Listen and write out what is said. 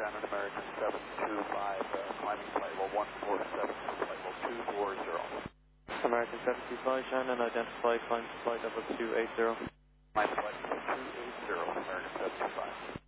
Shannon, American 725, climbing flight level 147, flight level 240. American 725, Shannon, identify climb flight level 280. Climb flight level 280, American 725.